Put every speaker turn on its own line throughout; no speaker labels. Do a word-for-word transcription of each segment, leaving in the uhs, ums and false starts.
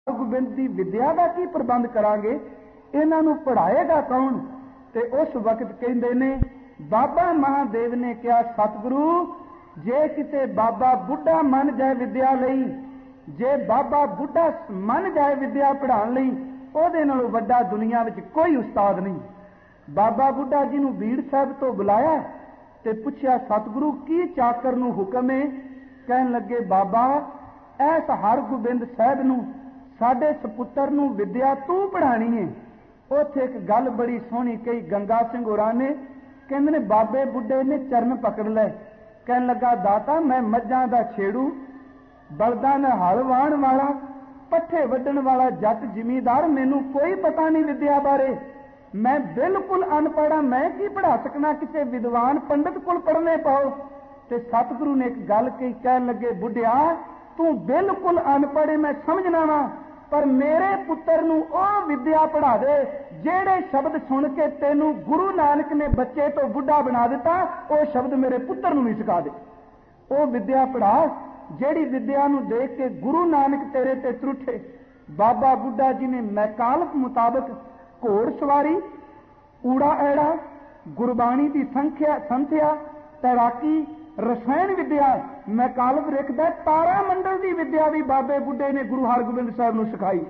गोबिंद की विद्या का की प्रबंध करांगे, इन्हां नूं पढ़ाएगा कौन? ते उस वक्त कहंदे ने बाबा महादेव ने कहा, सतगुरु जे किते बाबा बुढ़ा मन जाए विद्या लई, जे बाबा बुढ़ा मन जाए विद्या पढ़ाउण लई, उहदे नालों वड्डा दुनिया विच कोई उस्ताद नहीं। बाबा बुढ़ा जी नूं बीड़ साहब तो बुलाया ते पुछया, सतगुरु की चाकर नूं हुक्म है? कहन लगे, बाबा ऐस हरगोबिंद साहब नूं साडे सपुत्र नूं विद्या तू पढ़ाणी है। उत्थे एक गल बड़ी सोहनी कही गंगा सिंह होरां ने, कहंदे ने बाबे बुढ़े ने चरण पकड़ ले, कहन लगा, दाता मैं मझां दा छेड़ू, बलदां नाल हल वाहण वाला, पट्ठे वड्ढण वाला जट जिमीदार, मैनूं कोई पता नहीं विद्या बारे, मैं बिल्कुल अनपढ़ हाँ, मैं की पढ़ा सकना, किसी विद्वान पंडित कोल पढ़ने पाओ। ते सतगुरु ने एक गल कही, कहन लगे, बुढ़िया तू बिल्कुल अनपढ़ है, मैं समझना वा, पर मेरे पुत्र नूं ओह विद्या पढ़ा दे जेड़े शब्द सुन के तेनू गुरु नानक ने बच्चे तो बुढ़ा बना दिता, वह शब्द मेरे पुत्र नूं भी सिखा दे। वह विद्या पढ़ा जेड़ी विद्या नूं देख के गुरु नानक तेरे ते त्रुठे। बाबा बुढ़ा जी ने मैकालप मुताबक घोड़ सवारी, ऊड़ा ऐड़ा, गुरबाणी की संख्या संथ्या, तैराकी, रसायन विद्या, मैकालप लिखदा तारा मंडल की विद्या भी बाबे बुढ़े ने गुरु हरगोबिंद साहब नूं सिखाई।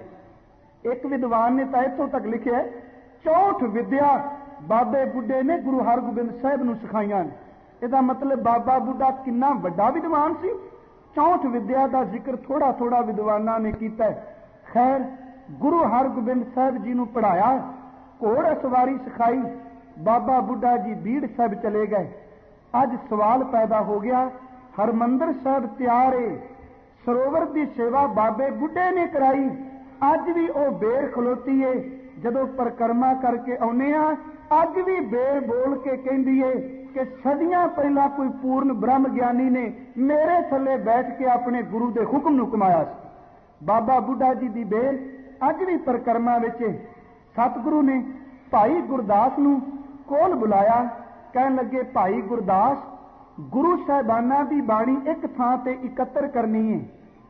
एक विद्वान ने तो इत्थों तक लिखिया, चौठ विद्या बाबे बुढ़े ने गुरु हरगोबिंद साहब नूं सिखाईयां। इसदा मतलब बाबा बुढ़ा कितना वड्डा विद्वान सी। चौठ विद्या का जिक्र थोड़ा थोड़ा विद्वानां ने कीता। खैर गुरु हरगोबिंद साहब जी नूं पढ़ाया, घोड़ सवारी सिखाई, बाबा बुढ़ा जी बीड़ साहब चले गए। अज सवाल पैदा हो गया, हरमंदर साहब तैयार है, सरोवर की सेवा बाबे बुढ़े ने कराई, अज भी वह बेर खलोती है, जदों परिक्रमा करके आने अज भी बेर बोल के कहती है कि सदियां पहला कोई पूर्ण ब्रह्म ज्ञानी ने मेरे थले बैठ के अपने गुरु के हुक्म नूं कमाया। बाबा बुढ़ा जी की बेर अज भी परिक्रमा विच। सतगुरु ने भाई गुरदास नूं कोल बुलाया, कहन लगे, भाई गुरदास गुरु साहिबाना की बाणी एक थां ते इकत्र करनी है,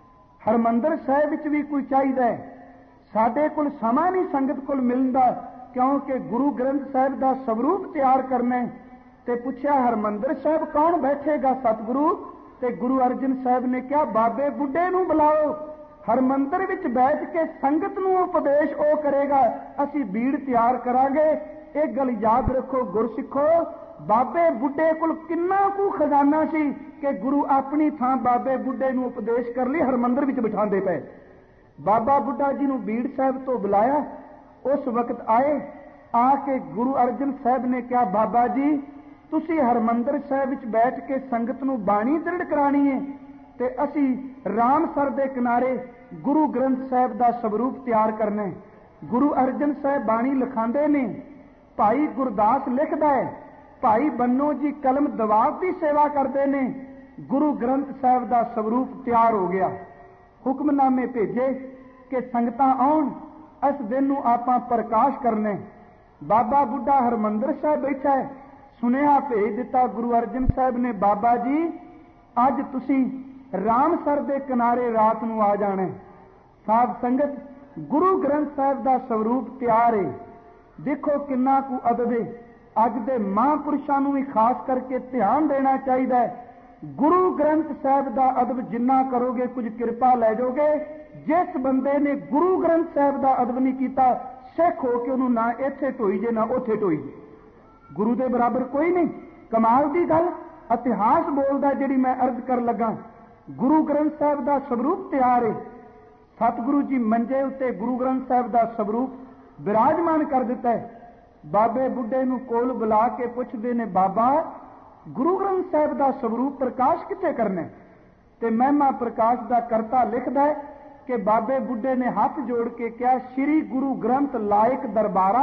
हरमंदर साहिब विच भी कोई चाहिए, साडे कोल समा नहीं संगत कोल मिलदा, क्योंकि गुरु ग्रंथ साहिब का स्वरूप तैयार करना है। ते पुछया, हरमंदर साहिब कौन बैठेगा सतगुरु? ते गुरु अर्जन साहिब ने कहा, बाबे बुढ़े नूं बुलाओ, हरमंदर विच बैठ के संगत नूं उपदेश ओ करेगा, असी बीड़ तैयार करांगे। एक गल याद रखो गुरसिखो, बाबे बुढ़े कोल किन्ना कु खजाना सी कि गुरु अपनी थां बाबे बुढ़े नूं उपदेश कर लई हरमंदर विच बिठांदे पे। बाबा बुढ़ा जी नूं बीड़ साहब तो बुलाया, उस वक्त आए, आके गुरु अर्जन साहब ने कहा, बाबा जी तुसी हरमंदर साहब विच बैठ के संगत नूं बाणी दृढ़ करानी है, ते असी रामसर दे किनारे गुरु ग्रंथ साहब का स्वरूप तैयार करना है। गुरु अर्जन साहब बाणी लिखांदे ने, भाई गुरदास लिखदा है, भाई बन्नो जी कलम दवाब की सेवा करते हैं, गुरु ग्रंथ साहब का स्वरूप तैयार हो गया। हुक्मनामे भेजे कि संगतां आउण, इस दिन नूं आपां प्रकाश करने। बाबा बुढ़ा हरमंदर साहब बैठा है, सुनेहा भेज दिता गुरु अर्जन साहब ने, बाबा जी अज तुसीं रामसर दे किनारे रात नूं आ जाना। साध संगत गुरु ग्रंथ साहब का स्वरूप तैयार है। देखो किन्ना कु अदब है। अज दे महापुरुषों नूं भी खास करके ध्यान देना चाहिए। गुरु ग्रंथ साहब का अदब जिन्ना करोगे कुछ कृपा लै जाओगे। जिस बंदे ने गुरु ग्रंथ साहब का अदब नहीं किया, सिख हो के उन्होंने ना इत्थे ढोई जे ना उत्थे ढोई जे। गुरु के बराबर कोई नहीं। कमाल की गल इतिहास बोलता जिहड़ी मैं अर्ज कर लगा। गुरु ग्रंथ साहब का स्वरूप तैयार है। सतगुरु जी मंजे उत्ते गुरु ग्रंथ साहब का स्वरूप विराजमान कर दिता है। बाबे बुढ़े नूं कोल बुला के पुछदे ने, बाबा गुरु ग्रंथ साहब का स्वरूप प्रकाश कित्थे करना? ते महिमा प्रकाश का करता लिखदा है कि बाबे बुढ़े ने हाथ जोड़ के कहा, श्री गुरु ग्रंथ लायक दरबारा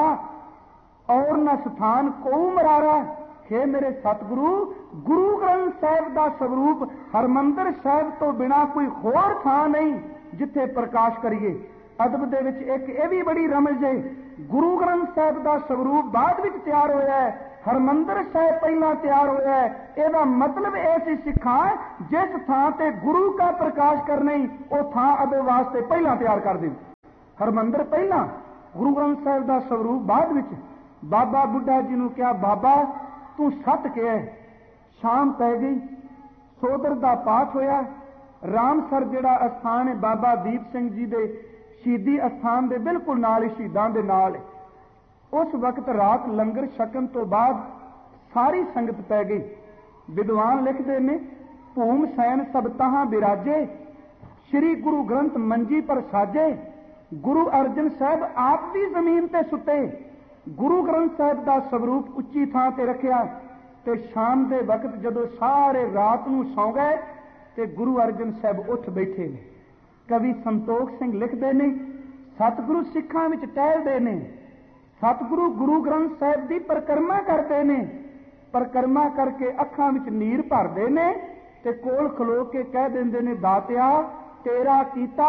और न स्थान को मरारा। हे मेरे सतगुरु, गुरु ग्रंथ साहब का स्वरूप हरमंदर साहब तो बिना कोई होर थां नहीं जिथे प्रकाश करिए। अदब दे विच एक ये भी बड़ी रमज है, गुरु ग्रंथ साहब का स्वरूप बाद विच तैयार होया है, हरमंदर साहब पहला तैयार होया है। ਇਹਦਾ मतलब ऐसी सिखा जिस थां ते गुरु का प्रकाश करना ही, वो थां अदब वास्ते पहला तैयार कर दें। ਹਰਮੰਦਰ ਪਹਿਲਾਂ, ਗੁਰੂ ਗ੍ਰੰਥ ਸਾਹਿਬ ਦਾ ਸਰੂਪ ਬਾਅਦ ਵਿੱਚ। ਬਾਬਾ ਬੁੱਢਾ ਜੀ ਨੂੰ ਕਿਹਾ, ਬਾਬਾ ਤੂੰ ਸੱਤ ਕਿਹਾ। ਸ਼ਾਮ ਪੈ ਗਈ, ਸੋਦਰ ਦਾ ਪਾਠ ਹੋਇਆ। ਰਾਮਸਰ ਜਿਹੜਾ ਅਸਥਾਨ ਹੈ ਬਾਬਾ ਦੀਪ ਸਿੰਘ ਜੀ ਦੇ ਸ਼ਹੀਦੀ ਅਸਥਾਨ ਦੇ ਬਿਲਕੁਲ ਨਾਲ ਹੀ, ਸ਼ਹੀਦਾਂ ਦੇ ਨਾਲ, ਉਸ ਵਕਤ ਰਾਤ ਲੰਗਰ ਛਕਣ ਤੋਂ ਬਾਅਦ ਸਾਰੀ ਸੰਗਤ ਪੈ ਗਈ। ਵਿਦਵਾਨ ਲਿਖਦੇ ਨੇ, ਭੂਮ ਸੈਨ ਸਭ ਤਹਾਂ ਬਿਰਾਜੇ, ਸ਼੍ਰੀ ਗੁਰੂ ਗ੍ਰੰਥ ਮੰਜੀ ਪਰ ਸਾਜੇ। ਗੁਰੂ ਅਰਜਨ ਸਾਹਿਬ ਆਪ ਵੀ ਜ਼ਮੀਨ ਤੇ ਸੁੱਤੇ। ਗੁਰੂ ਗ੍ਰੰਥ ਸਾਹਿਬ ਦਾ ਸਰੂਪ ਉੱਚੀ ਥਾਂ ਤੇ ਰੱਖਿਆ ਤੇ ਸ਼ਾਮ ਦੇ ਵਕਤ ਜਦੋਂ ਸਾਰੇ ਰਾਤ ਨੂੰ ਸੌਂ ਗਏ ਤੇ ਗੁਰੂ ਅਰਜਨ ਸਾਹਿਬ ਉੱਠ ਬੈਠੇ ਨੇ। ਕਵੀ ਸੰਤੋਖ ਸਿੰਘ ਲਿਖਦੇ ਨੇ, ਸਤਿਗੁਰੂ ਸਿੱਖਾਂ ਵਿੱਚ ਟਹਿਲਦੇ ਨੇ, ਸਤਿਗੁਰੂ ਗੁਰੂ ਗ੍ਰੰਥ ਸਾਹਿਬ ਦੀ ਪਰਿਕਰਮਾ ਕਰਦੇ ਨੇ, ਪਰਿਕਰਮਾ ਕਰਕੇ ਅੱਖਾਂ ਵਿੱਚ ਨੀਰ ਭਰਦੇ ਨੇ ਤੇ ਕੋਲ ਖਲੋ ਕੇ ਕਹਿ ਦਿੰਦੇ ਨੇ, ਦਾਤਿਆ ਤੇਰਾ ਕੀਤਾ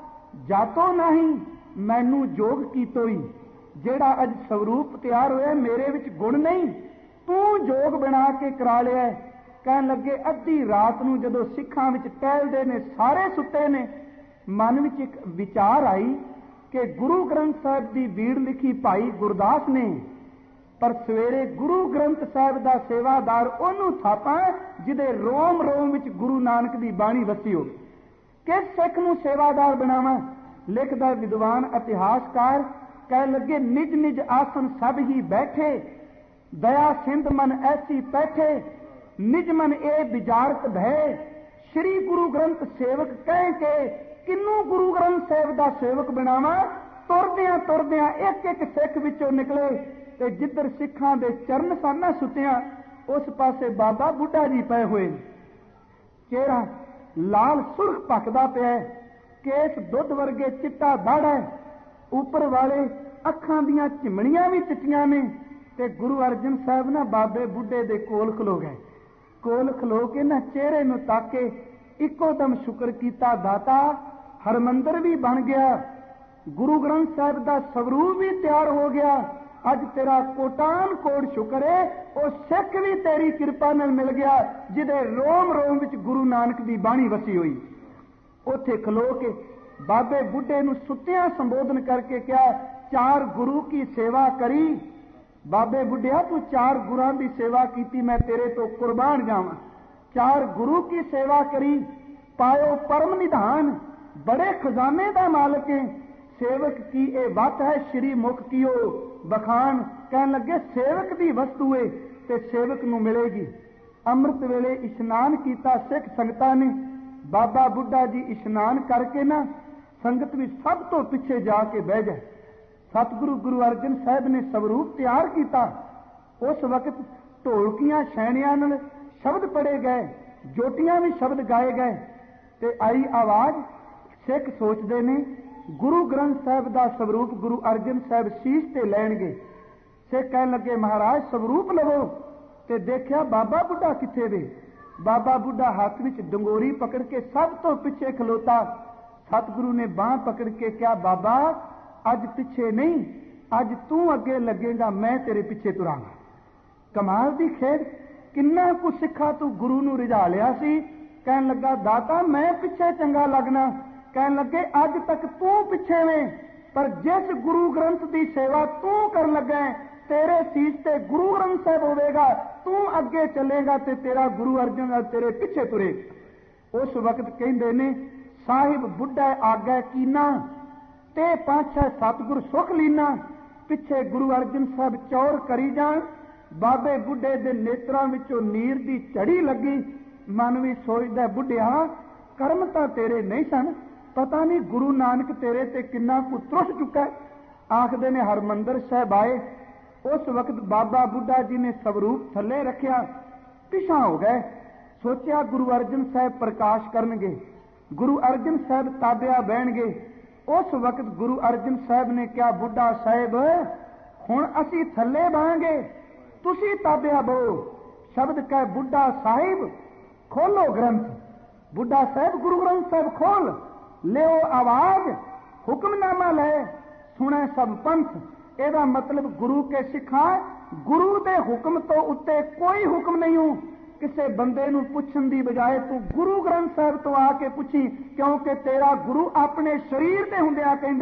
ਜਾਤੋ ਨਹੀਂ, ਮੈਨੂੰ ਜੋਗ ਕੀਤੋਈ। ਜਿਹੜਾ ਅੱਜ ਸਰੂਪ ਤਿਆਰ ਹੋਇਆ ਮੇਰੇ ਵਿੱਚ ਗੁਣ ਨਹੀਂ, ਤੂੰ ਜੋਗ ਬਣਾ ਕੇ ਕਰਾ ਲਿਆ। ਕਹਿਣ ਲੱਗੇ, ਅੱਧੀ ਰਾਤ ਨੂੰ ਜਦੋਂ ਸਿੱਖਾਂ ਵਿੱਚ ਟਹਿਲਦੇ ਨੇ, ਸਾਰੇ ਸੁੱਤੇ ਨੇ, ਮਨ ਵਿੱਚ ਇੱਕ ਵਿਚਾਰ ਆਈ ਕਿ ਗੁਰੂ ਗ੍ਰੰਥ ਸਾਹਿਬ ਦੀ ਬੀੜ ਲਿਖੀ ਭਾਈ ਗੁਰਦਾਸ ਨੇ, ਪਰ ਸਵੇਰੇ ਗੁਰੂ ਗ੍ਰੰਥ ਸਾਹਿਬ ਦਾ ਸੇਵਾਦਾਰ ਉਹਨੂੰ ਥਾਪਾਂ ਜਿਹਦੇ ਰੋਮ ਰੋਮ ਵਿੱਚ ਗੁਰੂ ਨਾਨਕ ਦੀ ਬਾਣੀ ਵਸੀ ਹੋਵੇ। ਕਿਸ ਸਿੱਖ ਨੂੰ ਸੇਵਾਦਾਰ ਬਣਾਵਾਂ? ਲਿਖਦਾ ਵਿਦਵਾਨ ਇਤਿਹਾਸਕਾਰ, ਕਹਿ ਲੱਗੇ, ਨਿਜ ਨਿਜ ਆਸਨ ਸਭ ਹੀ ਬੈਠੇ, ਦਇਆ ਸਿੰਧ ਮਨ ਐਸੀ ਪੈਠੇ, ਨਿਜ ਮਨ ਇਹ ਵਿਚਾਰਤ ਭੈ, ਸ਼੍ਰੀ ਗੁਰੂ ਗ੍ਰੰਥ ਸੇਵਕ ਕਹਿ ਕੇ ਕਿੰਨੂੰ ਗੁਰੂ ਗ੍ਰੰਥ ਸਾਹਿਬ ਦਾ ਸੇਵਕ ਬਣਾਵਾਂ? ਤੁਰਦਿਆਂ ਤੁਰਦਿਆਂ ਇੱਕ ਇੱਕ ਸਿੱਖ ਵਿੱਚੋਂ ਨਿਕਲੇ ਤੇ ਜਿੱਧਰ ਸਿੱਖਾਂ ਦੇ ਚਰਨ ਸਾਨਾ ਸੁੱਤਿਆਂ ਉਸ ਪਾਸੇ ਬਾਬਾ ਬੁੱਢਾ ਜੀ ਪਏ ਹੋਏ। ਚਿਹਰਾ ਲਾਲ ਸੁਰਖ ਭਖਦਾ ਪਿਆ, ਕੇਸ ਦੁੱਧ ਵਰਗੇ ਚਿੱਟਾ ਦਾੜਾ, ਉੱਪਰ ਵਾਲੇ ਅੱਖਾਂ ਦੀਆਂ ਝਿਮਣੀਆਂ ਵੀ ਚਿੱਟੀਆਂ ਨੇ। ਤੇ ਗੁਰੂ ਅਰਜਨ ਸਾਹਿਬ ਨਾ ਬਾਬੇ ਬੁੱਢੇ ਦੇ ਕੋਲ ਖਲੋ ਗਏ। ਕੋਲ ਖਲੋ ਕੇ ਨਾ ਚਿਹਰੇ ਨੂੰ ਤਾਕੇ, ਇੱਕੋ ਦਮ ਸ਼ੁਕਰ ਕੀਤਾ, ਦਾਤਾ ਹਰਮੰਦਰ ਵੀ ਬਣ ਗਿਆ, ਗੁਰੂ ਗ੍ਰੰਥ ਸਾਹਿਬ ਦਾ ਸਰੂਪ ਵੀ ਤਿਆਰ ਹੋ ਗਿਆ। ਅੱਜ ਤੇਰਾ ਕੋਟਾਨ ਕੋਟ ਸ਼ੁਕਰ ਹੈ, ਉਹ ਸਿੱਖ ਵੀ ਤੇਰੀ ਕਿਰਪਾ ਨਾਲ ਮਿਲ ਗਿਆ ਜਿਹਦੇ ਰੋਮ ਰੋਮ ਵਿੱਚ ਗੁਰੂ ਨਾਨਕ ਦੀ ਬਾਣੀ ਵਸੀ ਹੋਈ। ਉੱਥੇ ਖਲੋ ਕੇ ਬਾਬੇ ਬੁੱਢੇ ਨੂੰ ਸੁੱਤਿਆਂ ਸੰਬੋਧਨ ਕਰਕੇ ਕਿਹਾ, ਚਾਰ ਗੁਰੂ ਕੀ ਸੇਵਾ ਕਰੀ। ਬਾਬੇ ਬੁੱਢਿਆ ਤੂੰ ਚਾਰ ਗੁਰਾਂ ਦੀ ਸੇਵਾ ਕੀਤੀ, ਮੈਂ ਤੇਰੇ ਤੋਂ ਕੁਰਬਾਨ ਜਾਵਾਂ। ਚਾਰ ਗੁਰੂ ਕੀ ਸੇਵਾ ਕਰੀ, ਪਾਇਓ ਪਰਮ ਨਿਧਾਨ, ਬੜੇ ਖਜ਼ਾਨੇ ਦਾ ਮਾਲਕ ਹੈ। ਸੇਵਕ ਕੀ ਇਹ ਬਾਤ ਹੈ, ਸ਼੍ਰੀ ਮੁਖ ਕੀਓ ਬਖਾਨ। ਕਹਿਣ ਲੱਗੇ, ਸੇਵਕ ਦੀ ਵਸਤੂ ਹੈ ਤੇ ਸੇਵਕ ਨੂੰ ਮਿਲੇਗੀ। ਅੰਮ੍ਰਿਤ ਵੇਲੇ ਇਸ਼ਨਾਨ ਕੀਤਾ ਸਿੱਖ ਸੰਗਤਾਂ ਨੇ। ਬਾਬਾ ਬੁੱਢਾ ਜੀ ਇਸ਼ਨਾਨ ਕਰਕੇ ਨਾ ਸੰਗਤ ਵਿੱਚ ਸਭ ਤੋਂ ਪਿੱਛੇ ਜਾ ਕੇ ਬਹਿ ਗਏ। ਸਤਿਗੁਰੂ ਗੁਰੂ ਅਰਜਨ ਸਾਹਿਬ ਨੇ ਸਰੂਪ ਤਿਆਰ ਕੀਤਾ। ਉਸ ਵਕਤ ਢੋਲਕੀਆਂ ਛੈਣਿਆਂ ਨਾਲ ਸ਼ਬਦ ਪੜੇ ਗਏ, ਜੋਟੀਆਂ ਵੀ ਸ਼ਬਦ ਗਾਏ ਗਏ ਤੇ ਆਈ ਆਵਾਜ਼। ਸਿੱਖ ਸੋਚਦੇ ਨੇ ਗੁਰੂ ਗ੍ਰੰਥ ਸਾਹਿਬ ਦਾ ਸਰੂਪ ਗੁਰੂ ਅਰਜਨ ਸਾਹਿਬ ਸੀਸ ਤੇ ਲੈਣਗੇ। ਸਿੱਖ ਕਹਿਣ ਲੱਗੇ, ਮਹਾਰਾਜ ਸਰੂਪ ਲਵੋ। ਤੇ ਦੇਖਿਆ ਬਾਬਾ ਬੁੱਢਾ ਕਿੱਥੇ ਵੇ। ਬਾਬਾ ਬੁੱਢਾ ਹੱਥ ਵਿੱਚ ਡੰਗੋਰੀ ਪਕੜ ਕੇ ਸਭ ਤੋਂ ਪਿੱਛੇ ਖਲੋਤਾ। ਸਤਿਗੁਰੂ ਨੇ ਬਾਂਹ ਪਕੜ ਕੇ ਕਿਹਾ, ਬਾਬਾ ਅੱਜ ਪਿੱਛੇ ਨਹੀਂ, ਅੱਜ ਤੂੰ ਅੱਗੇ ਲੱਗੇਗਾ, ਮੈਂ ਤੇਰੇ ਪਿੱਛੇ ਤੁਰਾਂਗਾ। ਕਮਾਲ ਦੀ ਖੇਡ, ਕਿੰਨਾ ਕੁ ਸਿੱਖਾ ਤੂੰ ਗੁਰੂ ਨੂੰ ਰਿਝਾ ਲਿਆ ਸੀ। ਕਹਿਣ ਲੱਗਾ, ਦਾਤਾ ਮੈਂ ਪਿੱਛੇ ਚੰਗਾ ਲੱਗਣਾ। ਕਹਿਣ ਲੱਗੇ, ਅੱਜ ਤੱਕ ਤੂੰ ਪਿੱਛੇ ਵੇਂ, ਪਰ ਜਿਸ ਗੁਰੂ ਗ੍ਰੰਥ ਦੀ ਸੇਵਾ ਤੂੰ ਕਰਨ ਲੱਗਾ, ਤੇਰੇ ਸੀਸ ਤੇ ਗੁਰੂ ਗ੍ਰੰਥ ਸਾਹਿਬ ਹੋਵੇਗਾ, ਤੂੰ ਅੱਗੇ ਚੱਲੇਗਾ ਤੇ ਤੇਰਾ ਗੁਰੂ ਅਰਜਨ ਤੇਰੇ ਪਿੱਛੇ ਤੁਰੇ। ਉਸ ਵਕਤ ਕਹਿੰਦੇ ਨੇ, ਸਾਹਿਬ ਬੁੱਢਾ ਆਗੈ ਕੀਨਾ, ਤੇ ਪਾਛੈ ਸਤਿਗੁਰ ਸੁਖ ਲੀਨਾ। ਪਿੱਛੇ ਗੁਰੂ ਅਰਜਨ ਸਾਹਿਬ ਚੌਰ ਕਰੀ ਜਾਣ। ਬਾਬੇ ਬੁੱਢੇ ਦੇ ਨੇਤਰਾਂ ਵਿੱਚੋਂ ਨੀਰ ਦੀ ਝੜੀ ਲੱਗੀ। ਮਨ ਵੀ ਸੋਚਦਾ, ਬੁੱਢਿਆ ਕਰਮ ਤਾਂ ਤੇਰੇ ਨਹੀਂ ਸਨ, ਪਤਾ ਨਹੀਂ ਗੁਰੂ ਨਾਨਕ ਤੇਰੇ ਤੇ ਕਿੰਨਾ ਕੁ ਤਰਸ ਚੁੱਕਾ। ਆਖਦੇ ਨੇ ਹਰਮੰਦਰ ਸਾਹਿਬ ਆਏ। ਉਸ ਵਕਤ ਬਾਬਾ ਬੁੱਢਾ ਜੀ ਨੇ ਸਰੂਪ ਥੱਲੇ ਰੱਖਿਆ, ਪਿਛਾਂ ਹੋ ਗਏ। ਸੋਚਿਆ ਗੁਰੂ ਅਰਜਨ ਸਾਹਿਬ ਪ੍ਰਕਾਸ਼ ਕਰਨਗੇ, ਗੁਰੂ ਅਰਜਨ ਸਾਹਿਬ ਤਾਬਿਆ ਬਹਿਣਗੇ। ਉਸ ਵਕਤ ਗੁਰੂ ਅਰਜਨ ਸਾਹਿਬ ਨੇ ਕਿਹਾ, ਬੁੱਢਾ ਸਾਹਿਬ ਹੁਣ ਅਸੀਂ ਥੱਲੇ ਬਹਾਂਗੇ, ਤੁਸੀਂ ਤਾਬਿਆ ਬਹੋ। ਸ਼ਬਦ ਕਹਿ, ਬੁੱਢਾ ਸਾਹਿਬ ਖੋਲੋ ਗ੍ਰੰਥ। ਬੁੱਢਾ ਸਾਹਿਬ ਗੁਰੂ ਗ੍ਰੰਥ ਸਾਹਿਬ ਖੋਲ ਲਿਓ ਆਵਾਜ਼, ਹੁਕਮਨਾਮਾ ਲੈ ਸੁਣੇ ਸਭ ਪੰਥ। ਇਹਦਾ ਮਤਲਬ ਗੁਰੂ ਕੇ ਸਿੱਖਾਂ, ਗੁਰੂ ਦੇ ਹੁਕਮ ਤੋਂ ਉੱਤੇ ਕੋਈ ਹੁਕਮ ਨਹੀਂ ਹੋ। ਕਿਸੇ ਬੰਦੇ ਨੂੰ ਪੁੱਛਣ ਦੀ ਬਜਾਏ ਤੂੰ ਗੁਰੂ ਗ੍ਰੰਥ ਸਾਹਿਬ ਤੋਂ ਆ ਕੇ ਪੁੱਛੀ, ਕਿਉਂਕਿ ਤੇਰਾ ਗੁਰੂ ਆਪਣੇ ਸਰੀਰ ਤੇ ਹੁੰਦਿਆਂ ਕਹਿੰਦਾ,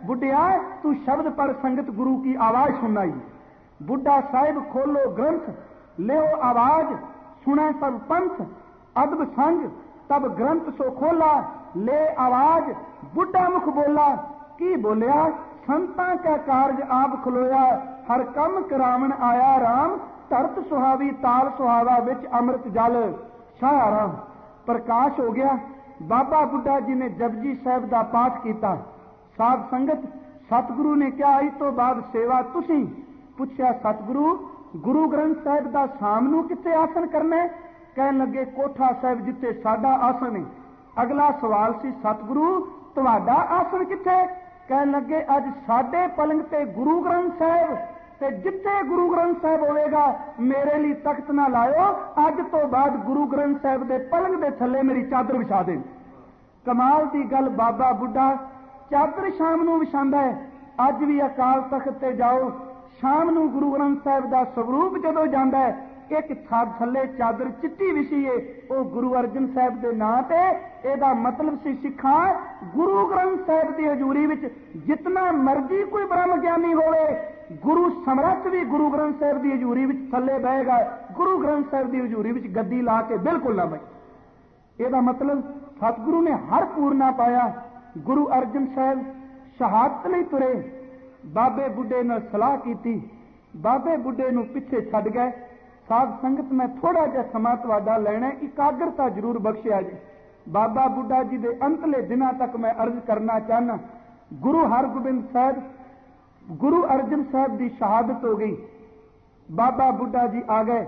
बुढ़िया तू शब्द पर संगत गुरु की आवाज सुनाई। बुढ़ा साहिब खोलो ग्रंथ, ले आवाज, सुने सब पंथ, अदब संग तब ग्रंथ सो खोला, ले आवाज। बुढ़ा मुख बोला, की बोलिया, संतां कै कारज आप खलोया, हर कम करावण आया राम, धरत सुहावी ताल सुहावा विच अमृत जल छाया राम। प्रकाश हो गया। बाबा बुढ़ा जी ने जपजी साहब का पाठ किया। साध संगत सतगुरु ने क्या इस तो बाद सेवा तुसी? पूछया सतगुरु गुरु ग्रंथ साहिब का शाम नूं कित्थे आसन करना है? कहन लगे कोठा साहिब जिथे साडा आसन है। अगला सवाल सी सतगुरु तुहाडा आसन कित्थे? कहन लगे अज साडे पलंग ते गुरु ग्रंथ साहिब, ते जिथे गुरु ग्रंथ साहिब होवेगा मेरे लिए तख्त ना लायो, अज तो बाद गुरु ग्रंथ साहिब दे पलंग दे थल्ले मेरी चादर विछा दे। कमाल दी गल, बाबा बुढ़ा चादर शाम नूं विछांदा है। अज भी अकाल तख्त ते जाओ, शाम नूं गुरु ग्रंथ साहिब दा स्वरूप जदों जांदा है, एक छाद थल्ले चादर चिट्टी विछी है, वो गुरु अर्जन साहिब दे नां ते। एदा मतलब सी सिखां गुरु ग्रंथ साहिब दी हजूरी विच जितना मर्जी कोई ब्रह्म ज्ञानी होवे, गुरु समरथ भी गुरु ग्रंथ साहिब की हजूरी विच थल्ले बहेगा, गुरु ग्रंथ साहिब की हजूरी विच गद्दी ला के बिल्कुल ना बहे। ਇਹਦਾ मतलब सतगुरु ने हर पूरना पाया। गुरु अर्जन साहब शहादत लई तुरे, बाबे बुढ़े नाल सलाह की, बाबे बुढ़े नूं पिछे छड्ड गए। साध संगत मैं थोड़ा जिहा समा तुहाडा लैणा, इकाग्रता जरूर बख्शिया जी। बाबा बुढ़ा जी के अंतले दिनों तक मैं अर्ज करना चाहना, गुरु हरगोबिंद साहब गुरु अर्जन साहब की शहादत हो गई। बाबा बुढ़ा जी आ गए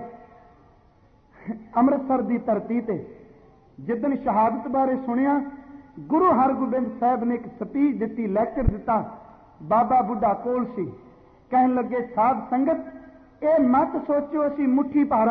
अमृतसर की धरती ते। जिदन शहादत बारे सुनिया, गुरु हरगोबिंद साहब ने एक स्पीच दी, लैक्चर दिता। बाबा बुढ़ा कोल सी, कहन लगे साध संगत ये मत सोचो असी मुट्ठी पारा,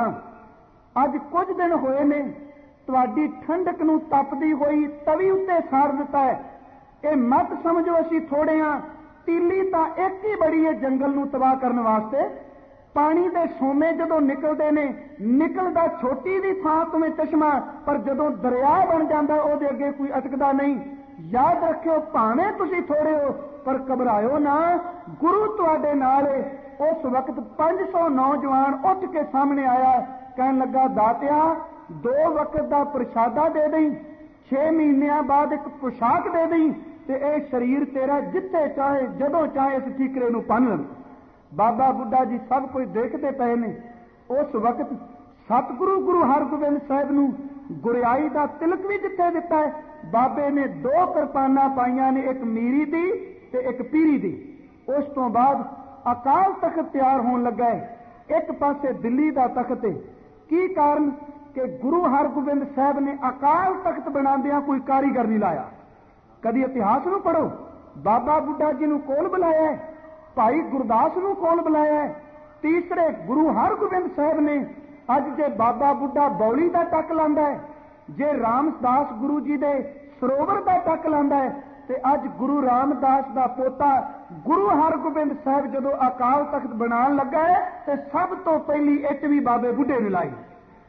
अज कुछ दिन होए ने तुहाडी ठंडक नूं तपदी होई तवी उत्ते साड़ दिता है। ये मत समझो असी थोड़े हाँ, तीली तो एक ही बड़ी है जंगल नूं तबाह करने वास्ते। पानी दे सोमे जदों निकलते ने, निकलदा छोटी दी थां तुम्हें चश्मा, पर जदों दरिया बन जाता उहदे अगे कोई अटकदा नहीं। याद रखियो भावें तुसीं थोड़े हो पर घबराओ ना, गुरु तुहाडे नाल है। उस वक्त पांच सौ नौजवान उठ के सामने आया, कहन लगा दातिया दो वक्त का प्रशादा दे दई, छे महीनों बाद एक पोशाक दे दई, ते ए शरीर तेरा जिथे चाहे जदों चाहे इस ठीकरे नूं पन लवे। बाबा बुढ़ा जी सब कुछ देखते पे ने। उस वक्त सतगुरु गुरु हरगोबिंद साहब नूं गुरियाई का तिलक भी जिथे दिता है। बाबे ने दो किरपाना पाइया ने, एक मीरी दी ते एक पीरी दी। उस तो बाद अकाल तख्त तैयार होने लगा है। एक पासे दिल्ली का तख्त है। की कारण कि गुरु हरगोबिंद साहब ने अकाल तख्त बनांदियां कोई कारीगर नहीं लाया। कदी इतिहास नूं पढ़ो, बाबा बुढ़ा जी नूं कोल बुलाया है, भाई गुरदास नूं कोल बुलाया है। तीसरे गुरु हरगोबिंद साहब ने अज जे बाबा बुढ़ा बौली का टक लांदा है, जे रामदास गुरु जी दे सरोवर का टक लांदा है, ते अज गुरु रामदास का पोता गुरु हरगोबिंद साहब जदों अकाल तख्त बनान लगा है, ते सब तो पहली इट भी बाबे बुढ़े ने लाई।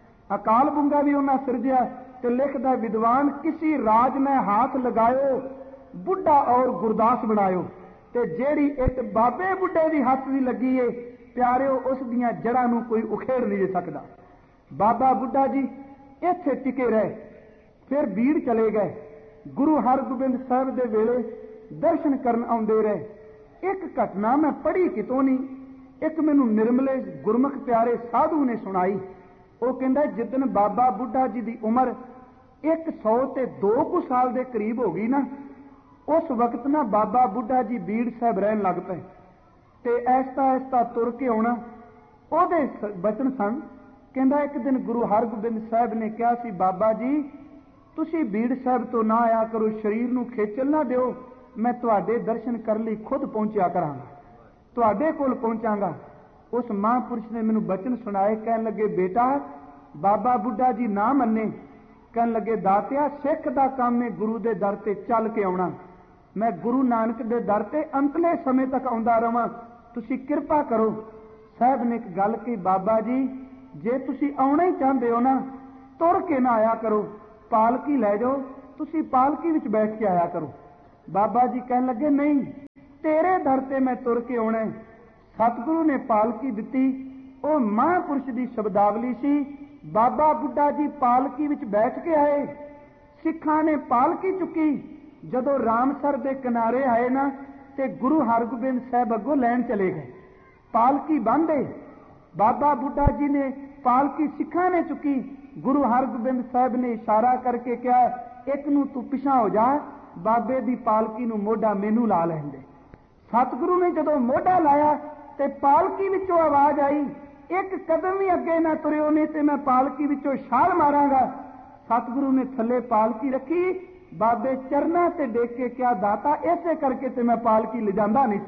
अकाल बुंगा भी उन्हें सिरजिया ते लिखदा विद्वान किसी राज में हाथ लगायो, बुढ़ा और गुरदास बनायो। ते जेड़ी इट बाबे बुढ़े की हथ की लगी है प्यारिओ, उस दियां जड़ां नूं कोई उखेड़ नहीं सकता। बाबा बुढ़ा जी इत्थे टिके रहे, फिर बीड़ चले गए। गुरु हरगोबिंद साहब दे वेले दर्शन करन आउंदे रहे। एक घटना मैं पढ़ी कितों नहीं, एक मैनू निर्मले गुरमुख प्यारे साधु ने सुनाई। वो कहंदा जिदन बाबा बुढ़ा जी की उम्र एक सौ ते दो कु साल के करीब हो गई ना, उस वक्त ना बाबा बुढ़ा जी बीड़ साहब रहन लग पे, ते ऐसता ऐसता तुर के आना। ओहदे बचन सन, कहंदा एक दिन गुरु हरगोबिंद साहब ने कहा सी, बाबा जी तुसी बीड़ साहब तो ना आया करो, शरीर नूं खेचल ना दिओ, मैं तुहाडे दर्शन कर लई खुद पहुंचा करांगा, तुहाडे कोल पहुंचांगा। उस महापुरुष ने मैनू बचन सुनाए, कहन लगे बेटा बाबा बुढ़ा जी ना मन्ने, कहन लगे दातिया सिख दा काम है गुरु दे दर ते चल के आउणा, मैं गुरु नानक दे दर ते अंतले समय तक आउंदा रवां, तुसी किरपा करो। साहब ने एक गल कही, बाबा जी जे तुसी आउणा ही चाहते हो ना, तुर के ना आया करो, पालकी लै जाओ, तुसी पालकी विच बैठ के आया करो। बाबा जी कहन लगे नहीं, तेरे दर ते मैं तुर के आना। सतगुरु ने पालकी दिती, वो महापुरुष की शब्दावली सी। बाबा बुढ़ा जी पालकी विच बैठ के आए, सिखां ने पालकी चुकी। जदों रामसर दे किनारे आए ना ते गुरु हरगोबिंद साहब अगों लैन चले गए। पालकी बांधे, बाबा बुढ़ा जी ने पालकी सिखां ने चुकी। गुरु हरगोबिंद साहब ने इशारा करके कहा, एक नूं तू पिछा हो जा, बाबे दी पालकी नूं मोढा मैनू ला लैण दे। सतगुरु ने जदों मोढा लाया ते पालकी विचों आवाज आई, एक कदम भी अगे ना तुरिओ नहीं ते मैं पालकी विचों छाल मारांगा। सतगुरु ने थले पालकी रखी, बाबे चरना ते देख के क्या दाता ऐसे करके ते मैं पालकी ले जांदा नहीं।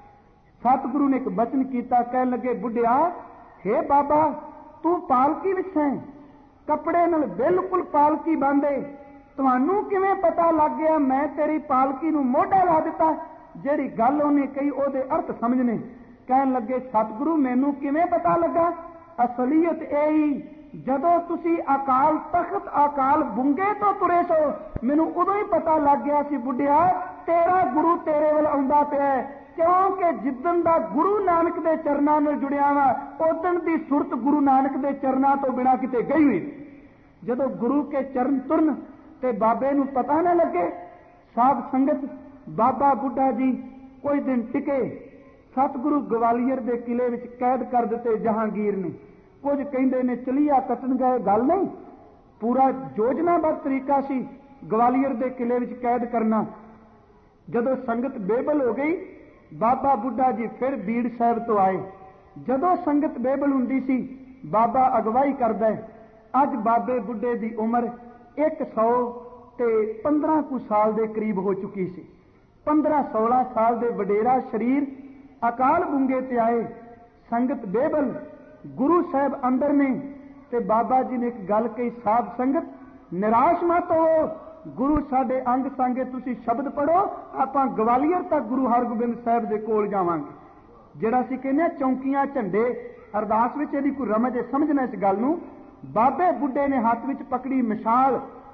सतगुरु ने एक बचन किया, कह लगे, बुढ़िया हे बाबा तू पालकी विच है, कपड़े नाल बिल्कुल पालकी बांधे, तुहानू किवें पता लग गया मैं तेरी पालकी नूं मोढा ला दिता। जिहड़ी गल उहने कही ओहदे अर्थ समझने। कहन लगे, सतगुरु मैनू किवें पता लगा? असलीयत यही, जदों तुसी अकाल तख्त अकाल बुंगे तो तुरे सो, मैनू उदों ही पता लग गया सी बुढ़िया तेरा गुरु तेरे वल आउंदा पिया। क्योंकि जिद्दन दा गुरु नानक दे चरनां नाल जुड़िया वा, उदन दी सुरत गुरु नानक दे चरनां तो बिना किते गई हुई। जदों गुरु के चरण तुरन ते बाबे नूं पता ना लगे। साध संगत बाबा बुढ़ा जी कोई दिन टिके। सतगुरु ग्वालियर दे किले विच कैद कर दिते जहांगीर ने। कुछ कहिंदे ने चलिया कटन गए, गल नहीं, पूरा योजनाबद्ध तरीका सी ग्वालियर दे किले विच कैद करना। जदों संगत बेबल हो गई, बाबा बुढ़ा जी फिर बीड़ साहब तो आए। जदों संगत बेबल हुंदी सी, बाबा अगवाई करदा है। अज बाबे बुढ़े की उम्र एक सौ ते पंद्रह कु साल के करीब हो चुकी सी। पंद्रह सोलह साल के वडेरा शरीर अकाल बुंगे ते आए। संगत बेबल, गुरु साहब अंदर ने ते बाबा जी ने एक गल कही, साध संगत निराश मत हो, गुरु साडे अंग संगे, तुसी शब्द पढ़ो, आपां ग्वालियर तक गुरु हरगोबिंद साहब दे कोल जावांगे। जिहड़ा असीं कहने चौंकियां झंडे अरदास विच इहदी कोई रमज समझना इस गल नूं। बाबे बुढ़े ने हाथ विच पकड़ी मिसाल,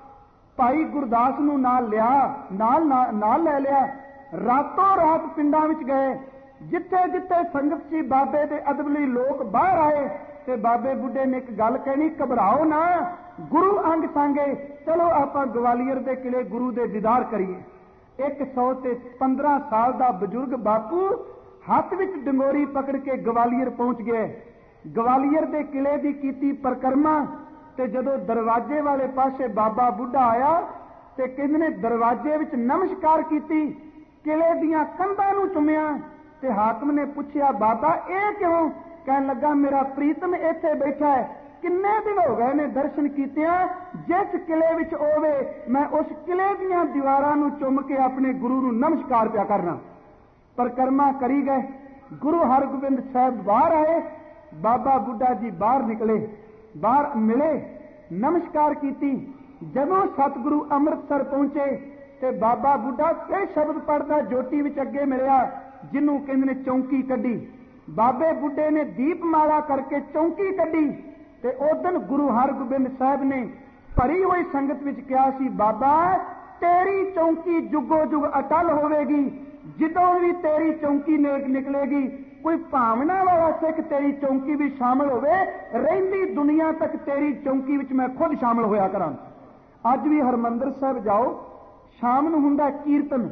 भाई गुरदास नूं नाल लिया, नाल नाल लै लिया, रातों रात पिंडां विच गए। जिथे जिथे संगत सी बाबे दे अदबली लोग बाहर आए ते बाबे बुढ़े ने एक गल कहनी, घबराओ ना, गुरु अंग सांगे, चलो आपां ग्वालियर दे किले गुरु दे दीदार करिए। एक सौ ते पंद्रह साल दा बजुर्ग बापू हाथ विच डंगोरी पकड़ के ग्वालियर पहुंच गए। ग्वालियर दे किले दी कीती परिक्रमा ते जदों दरवाजे वाले पासे बाबा बुढ़ा आया ते कहंदे ने दरवाजे विच नमस्कार कीती, किले दीआं कंधां नूं चुमिया ते हाकम ने पूछया, बाबा ये क्यों? कहन लगा, मेरा प्रीतम इत्थे बैठा है, किन्ने दिन हो गए ने दर्शन कीतियां, जिस किले विच होवे मैं उस किले दीआं दीवारां नूं चुम के अपने गुरु नूं नमस्कार पिया करना। परिक्रमा करी गए। गुरु हरगोबिंद साहब बाहर आए, बाबा बुढ़ा जी बाहर निकले, बाहर मिले, नमस्कार कीती। जदों सतगुरु अमृतसर पहुंचे ते बाबा बुढ़ा फिर शब्द पढ़दा जोटी विच अगे मिलिया, जिन्हों कहंदे ने चौंकी कड्डी। बाबे बुढ़े ने दीपमाला करके चौंकी कड्डी ते उदन गुरु हरगोबिंद साहब ने भरी हुई संगत विच कहा सी, बाबा तेरी चौंकी जुगो जुग अटल होवेगी। जिदों भी तेरी चौंकी निकलेगी, कोई भावना वाला सिख तेरी चौंकी भी शामिल होवे, रहिंदी दुनिया तक तेरी चौंकी विच मैं खुद शामिल होया करां। अज भी हरमंदर साहब जाओ, शाम नूं हुंदा कीर्तन,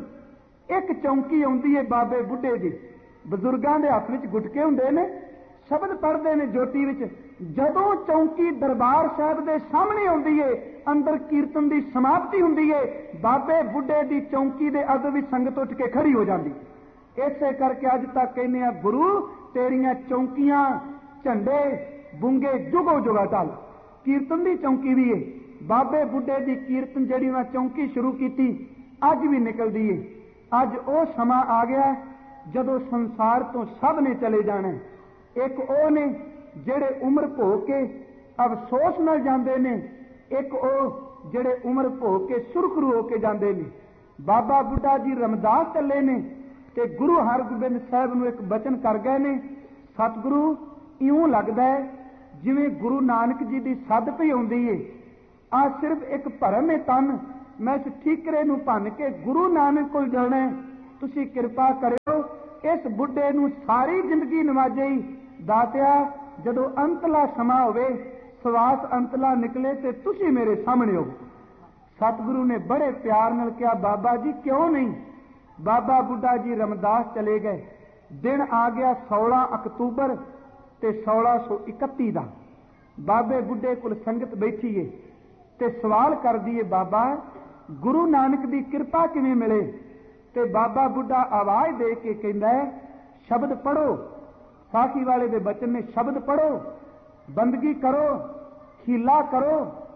एक चौंकी आउंदी है बाबे बुढ़े दी, बजुर्गां दे हत्थ विच गुटके हुंदे ने, शब्द पढ़दे ने जोटी विच। जदों चौंकी दरबार साहब दे सामने आउंदी है, अंदर कीर्तन दी समाप्ति हुंदी है, बाबे बुढ़े दी चौंकी दे अग विच संगत उठ के खड़ी हो जांदी। इसे करके अज तक कहने आ, गुरु तेरियां चौंकियां झंडे बुंगे जुगो जुगा टल। कीर्तन दी चौंकी भी है, बाबे बुढ़े दी कीर्तन जिहड़ी उन्हां चौंकी शुरू कीती अज भी निकलदी है। अज वो समा आ गया जदों संसार तो सब ने चले जाना। एक वो ने जिहड़े उम्र भो के अफसोस नाल जांदे ने, एक वो जिहड़े उम्र भो के सुरखरू हो के जांदे ने। बाबा बुढ़ा जी रमदास चले ने ते गुरु हरगोबिंद साहब नूं एक बचन कर गए ने, सतगुरु इउं लगदा है जिवें गुरु नानक जी दी सद पई आउंदी है, आ सिर्फ एक भरम है तन, मैं इस ठीकरे नूं भन के गुरु नानक कोल जाना है, तुसीं किरपा करियो इस बुढ़े नूं सारी जिंदगी नवाजे ही दातिया जदों अंतला समा होवे सवास अंतला निकले ते तुसी मेरे सामने हो। सतगुरु ने बड़े प्यार नाल कहा बाबा जी क्यों नहीं। बाबा बुढ़ा जी रमदास चले गए। दिन आ गया सोलह अक्तूबर ते सोलह सौ इकती का। बाबे बुढ़े कोल संगत बैठी है ते सवाल कर दिए बाबा गुरु नानक की कृपा किवें मिले। ते बाबा बुढ़ा आवाज दे के कहंदा है शब्द पढ़ो। साखी वाले दे बचन ने शब्द पढ़ो, बंदगी करो, खीला करो,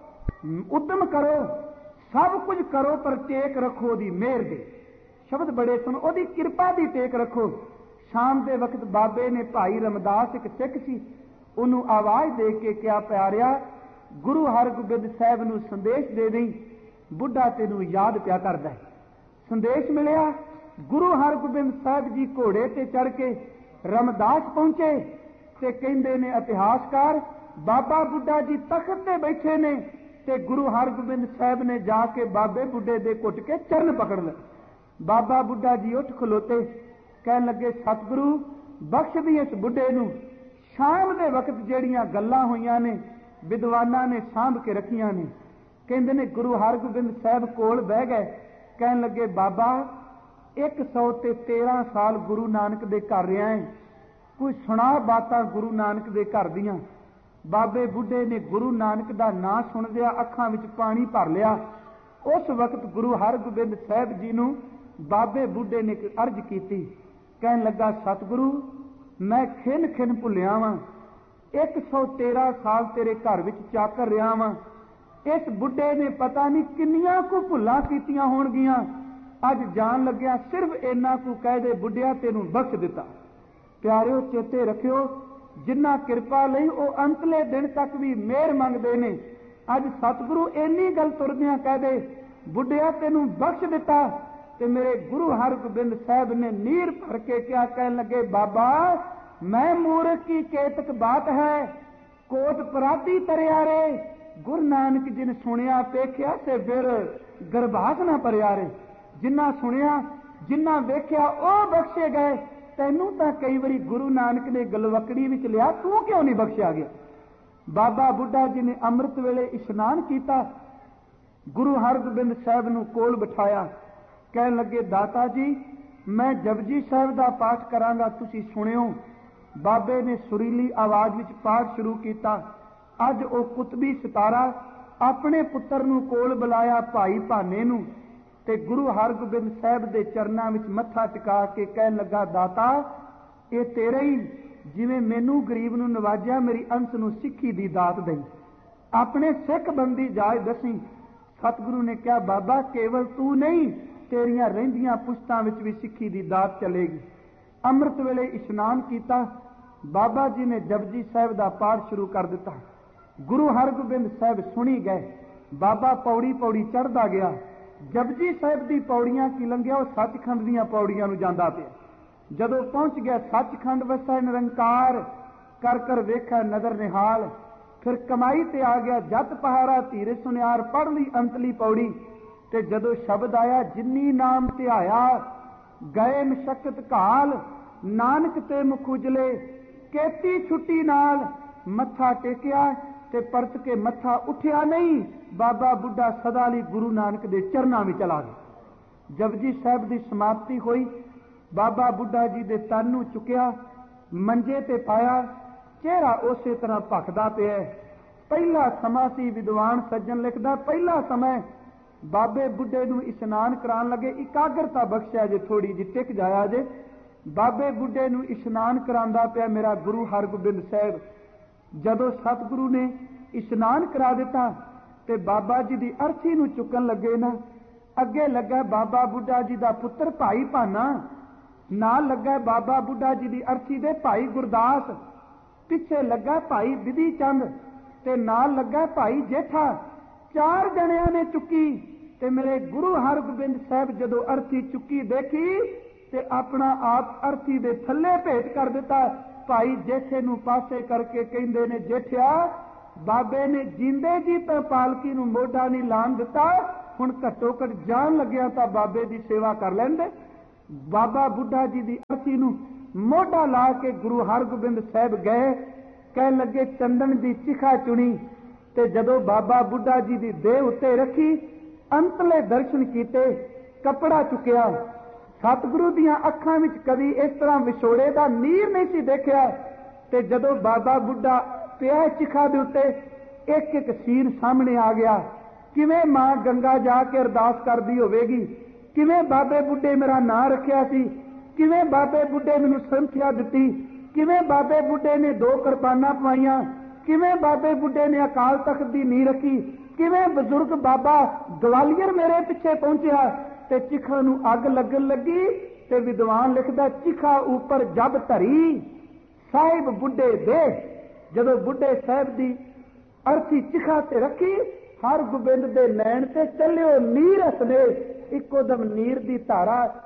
उद्यम करो, सब कुछ करो पर टेक रखो ओदी मेहर दे। शब्द बड़े सुन ओदी कृपा दी टेक रखो। शाम के वक्त बाबे ने भाई रमदास एक सिख सी उन्होंने आवाज दे के क्या प्यारिया गुरु हरगोबिंद साहब नूं संदेश दे दई, बुढ़ा तेनू याद प्या करदा है। संदेश मिलिया गुरु हरगोबिंद साहब जी घोड़े ते चढ़ के रमदास पहुंचे ते कहंदे ने इतिहासकार बाबा बुढ़ा जी तख्त ते बैठे ने ते गुरु हरगोबिंद साहब ने जाके बाबे बुढ़े दे घुट के चरण पकड़ ले। बाबा बुढ़ा जी उठ खलोते कहन लगे सतगुरु बख्श दी इस बुढ़े नूं। शाम दे वक्त जेड़ियां गल्लां होईयां ने विद्वानां ने सांभ के रखियां ने। कहंदे ने गुरु हरगोबिंद साहब कोल बह गए कहन लगे बाबा एक सौ ते तेरह साल गुरु नानक दे घर रहा है, कोई सुना बातां गुरु नानक दे घर दियां। बाबे बुढ़े ने गुरु नानक दा नां सुनदिया अखां विच पानी भर लिया। उस वक्त गुरु हरगोबिंद साहब जी नूं बाबे बुढ़े ने एक अर्ज कीती। कहन लगा सतगुरु मैं खिन खिन भुलिया वां, एक सौ तेरह साल तेरे घर विच चाकर रहा वां। इस बुढ़े ने पता नहीं किन्नियां को भुल्लां कीतियां होणगियां, अज जान लग्या सिर्फ इन्ना को कह दे बुढ़िया तेनू बख्श दिता। प्यारिओ चेते रखियो जिन्ना कृपा लई ओ अंतले दिन तक भी मेहर मंगदे ने। अज सतगुरु इन्नी गल तुरदियां कह दे बुढ़िया तेनू बख्श दिता ते मेरे गुरु हरगोबिंद साहब ने नीर भर के क्या कहन लगे बाबा मैं मूर्ख की केतक बात है कोट पराधी तरिया रे। गुरु नानक जिन सुनिया पेख्या ते फिर गर्भास ना परिया रे। जिन्ना सुनिया जिन्ना वेख्या ओ बख्शे गए। तैनू तां कई बारी गुरु नानक ने गलवकड़ी विच लिया, तू क्यों नहीं बख्शिया गया। बाबा बुढ़ा जी ने अमृत वेले इशनान किया, गुरु हरगोबिंद साहब नूं कोल बिठाया। कहन लगे दाता जी मैं जपजी साहब का पाठ करांगा तुसी सुनियो। बाबे ने सुरीली आवाज विच पाठ शुरू किया। अज ओ कुतबी सितारा अपने पुत्र नूं कोल बुलाया भाई भाने नूं ते गुरु हरगोबिंद साहब दे चरनां विच मत्था टिका के कहन लगा दाता ये तेरे ही जिवें मैनू गरीब नूं नवाजिया मेरी अंश नूं सिक्खी दी दात दई, अपने सिख बंदी जाच दसी। सतगुरु ने कहा बाबा केवल तू नहीं तेरियां रहिंदियां पुश्तां विच भी सिक्खी दी दात चलेगी। अमृत वेले इशनान किया। बाबा जी ने जपजी साहब का पाठ शुरू कर दिता। गुरु हरगोबिंद साहब सुनी गए। बाबा पौड़ी पौड़ी चढ़ता गया। जपजी साहब की पौड़ियां की लंघिया वो सचखंड दीयां पौड़ियां नूं जांदा पिया। जदों पहुंच गया सचखंड वसै निरंकार कर कर वेखा नजर निहाल। फिर कमाई ते आ गया जत पहारा धीरे सुनियार पढ़ ली अंतली पौड़ी ते जदों शब्द आया जिन्नी नाम ध्याया गए मशक्कत घाल नानक ते मुख उजले केती छुट्टी नाल। मत्था टेकिया ते परत के मत्था उठिया नहीं। बाबा बुढ़ा सदा लई गुरु नानक दे चरनां विच चला गया। जपजी साहब की समाप्ति हुई। बाबा बुढ़ा जी दे तन नूं चुकिया मंजे ते पाया। चेहरा उसे तरह भखदा पिया। पहला समा सी विद्वान सज्जन लिखदा पहला समय बाबे बुढ़े नूं इशनान करान लगे। इकाग्रता बख्शिया जे थोड़ी जी टिक जाया जे। बाबे बुढ़े नूं इशनान करांदा पिया मेरा गुरु हरगोबिंद साहब। जदों सतगुरु ने इशनान करा दिता ते बाबा जी की अर्थी नूं चुकन लगे ना अगे लगा बाबा बुढ़ा जी का पुत्र भाई भाना, नाल लगा बाबा बुढ़ा जी की अर्थी दे भाई गुरदास, पिछे लगा भाई विधि चंद ते नाल लगा भाई जेठा। चार जणियां ने चुकी ते मेरे गुरु हरगोबिंद साहब जदों अर्थी चुकी देखी ते अपना आप अर्थी दे थल्ले भेंट कर दिता। भाई जेठे नूं पासे करके कहंदे ने जेठिया बाबे ने जींदे जी तो पालकी नूं मोढा नहीं लाण दिता, हुण घट्टो घट जान लग्या तां बाबे दी सेवा कर लैंदे। ਬਾਬਾ ਬੁੱਢਾ ਜੀ ਦੀ ਅਰਥੀ ਨੂੰ ਮੋਢਾ ਲਾ ਕੇ ਗੁਰੂ ਹਰਗੋਬਿੰਦ ਸਾਹਿਬ ਗਏ। ਕਹਿਣ ਲੱਗੇ ਚੰਦਨ ਦੀ ਚਿਖਾ ਚੁਣੀ ਤੇ ਜਦੋਂ ਬਾਬਾ ਬੁੱਢਾ ਜੀ ਦੀ ਦੇਹ ਉੱਤੇ ਰੱਖੀ, ਅੰਤਲੇ ਦਰਸ਼ਨ ਕੀਤੇ, ਕੱਪੜਾ ਚੁੱਕਿਆ। ਸਤਿਗੁਰੂ ਦੀਆਂ ਅੱਖਾਂ ਵਿੱਚ ਕਦੀ ਇਸ ਤਰ੍ਹਾਂ ਵਿਛੋੜੇ ਦਾ ਨੀਰ ਨਹੀਂ ਸੀ ਦੇਖਿਆ। ਤੇ ਜਦੋਂ ਬਾਬਾ ਬੁੱਢਾ ਪਿਆ ਚਿਖਾ ਦੇ ਉੱਤੇ, ਇੱਕ ਇੱਕ ਸੀਨ ਸਾਹਮਣੇ ਆ ਗਿਆ। ਕਿਵੇਂ ਮਾਂ ਗੰਗਾ ਜਾ ਕੇ ਅਰਦਾਸ ਕਰਦੀ ਹੋਵੇਗੀ, ਕਿਵੇਂ ਬਾਬੇ ਬੁੱਢੇ ਮੇਰਾ ਨਾਂ ਰੱਖਿਆ ਸੀ, ਕਿਵੇਂ ਬਾਬੇ ਬੁੱਢੇ ਮੈਨੂੰ ਸੰਥਿਆ ਦਿੱਤੀ, ਕਿਵੇਂ ਬਾਬੇ ਬੁੱਢੇ ਨੇ ਦੋ ਕਿਰਪਾਨਾਂ ਪਵਾਈਆਂ, ਕਿਵੇਂ ਬਾਬੇ ਬੁੱਢੇ ਨੇ ਅਕਾਲ ਤਖਤ ਦੀ ਨੀਂਹ ਰੱਖੀ, ਕਿਵੇਂ ਬਜ਼ੁਰਗ ਬਾਬਾ ਗਵਾਲੀਅਰ ਮੇਰੇ ਪਿੱਛੇ ਪਹੁੰਚਿਆ ਤੇ ਚਿਖਾ ਨੂੰ ਅੱਗ ਲੱਗਣ ਲੱਗੀ। ਤੇ ਵਿਦਵਾਨ ਲਿਖਦਾ, ਚਿਖਾ ਉੱਪਰ ਜਬ ਧਰੀ ਸਾਹਿਬ ਬੁੱਢੇ ਦੇ। ਜਦੋਂ ਬੁੱਢੇ ਸਾਹਿਬ ਦੀ ਅਰਥੀ ਚਿਖਾ ਤੇ ਰੱਖੀ, ਹਰਗੋਬਿੰਦ ਦੇ ਨੈਣ ਤੇ ਚੱਲਿਓ ਨੀਰ ਹਸਨੇ। ਇੱਕੋ ਦਮ ਨੀਰ ਦੀ ਧਾਰਾ